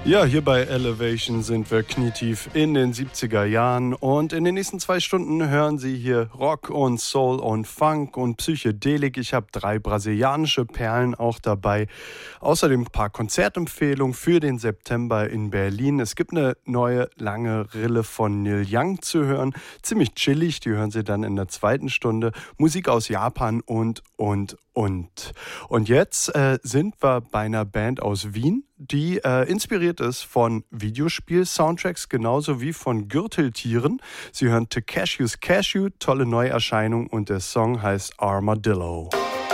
Ja, hier bei Elevation sind wir knietief in den 70er Jahren und in den nächsten 2 Stunden hören Sie hier Rock und Soul und Funk und Psychedelik. Ich habe 3 brasilianische Perlen auch dabei. Außerdem ein paar Konzertempfehlungen für den September in Berlin. Es gibt eine neue lange Rille von Neil Young zu hören. Ziemlich chillig, die hören Sie dann in der 2. Stunde. Musik aus Japan und. Und jetzt sind wir bei einer Band aus Wien, die inspiriert ist von Videospiel-Soundtracks genauso wie von Gürteltieren. Sie hören Takeshi's Cashew, tolle Neuerscheinung und der Song heißt Armadillo.